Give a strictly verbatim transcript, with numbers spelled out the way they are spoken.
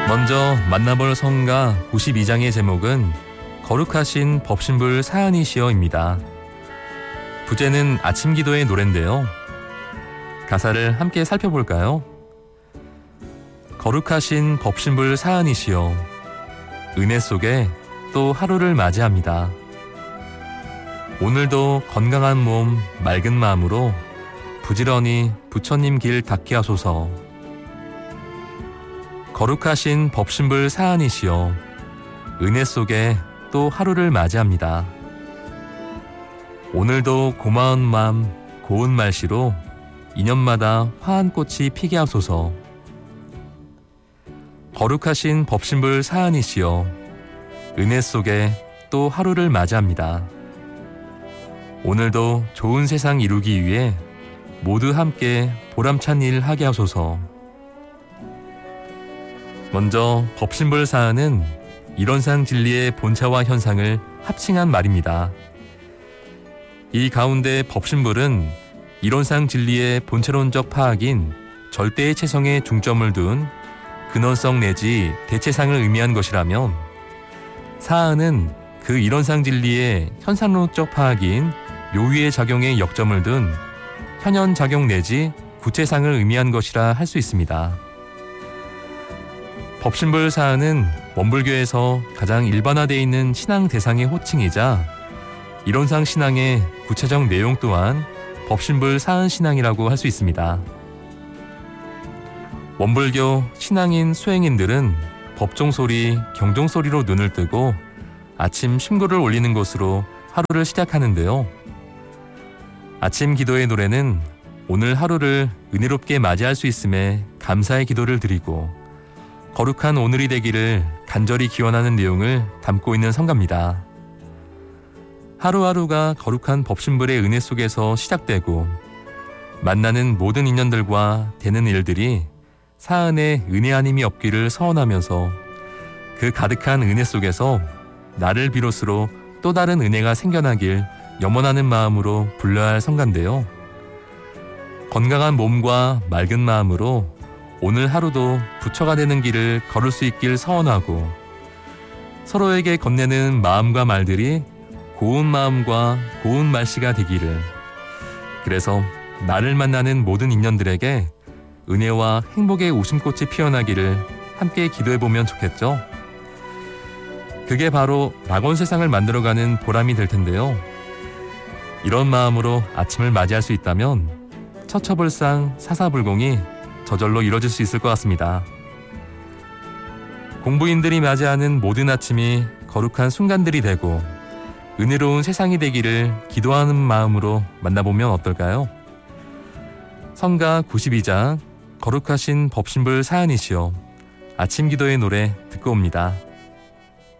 먼저 만나볼 성가 구십이 장의 제목은 거룩하신 법신불 사안이시여입니다. 부제는 아침 기도의 노래인데요. 가사를 함께 살펴볼까요? 거룩하신 법신불 사안이시여, 은혜 속에 또 하루를 맞이합니다. 오늘도 건강한 몸, 맑은 마음으로 부지런히 부처님 길 닦게 하소서. 거룩하신 법신불 사안이시여, 은혜 속에 또 하루를 맞이합니다. 오늘도 고마운 마음, 고운 말씨로 인연마다 화한 꽃이 피게 하소서. 거룩하신 법신불 사안이시여, 은혜 속에 또 하루를 맞이합니다. 오늘도 좋은 세상 이루기 위해 모두 함께 보람찬 일 하게 하소서. 먼저 법신불 사안은 일원상 진리의 본차와 현상을 합칭한 말입니다. 이 가운데 법신불은 일원상 진리의 본체론적 파악인 절대의 체성에 중점을 둔 근원성 내지 대체상을 의미한 것이라면, 사안은 그 일원상 진리의 현상론적 파악인 묘위의 작용에 역점을 둔 현현작용 내지 구체상을 의미한 것이라 할 수 있습니다. 법신불 사안은 원불교에서 가장 일반화되어 있는 신앙 대상의 호칭이자 이론상 신앙의 구체적 내용 또한 법신불 사안 신앙이라고 할 수 있습니다. 원불교 신앙인 수행인들은 법종소리, 경종소리로 눈을 뜨고 아침 심구를 올리는 것으로 하루를 시작하는데요. 아침 기도의 노래는 오늘 하루를 은혜롭게 맞이할 수 있음에 감사의 기도를 드리고 거룩한 오늘이 되기를 간절히 기원하는 내용을 담고 있는 성가입니다. 하루하루가 거룩한 법신불의 은혜 속에서 시작되고 만나는 모든 인연들과 되는 일들이 사안에 은혜 아님이 없기를 서원하면서 그 가득한 은혜 속에서 나를 비롯으로 또 다른 은혜가 생겨나길 염원하는 마음으로 불러야 할 성가인데요. 건강한 몸과 맑은 마음으로 오늘 하루도 부처가 되는 길을 걸을 수 있길 서원하고 서로에게 건네는 마음과 말들이 고운 마음과 고운 말씨가 되기를, 그래서 나를 만나는 모든 인연들에게 은혜와 행복의 웃음꽃이 피어나기를 함께 기도해보면 좋겠죠. 그게 바로 낙원 세상을 만들어가는 보람이 될 텐데요. 이런 마음으로 아침을 맞이할 수 있다면 처처불상 사사불공이 저절로 이뤄질 수 있을 것 같습니다. 공부인들이 맞이하는 모든 아침이 거룩한 순간들이 되고 은혜로운 세상이 되기를 기도하는 마음으로 만나보면 어떨까요? 성가 구십이 장 거룩하신 법신불 사안이시여, 아침 기도의 노래 듣고 옵니다.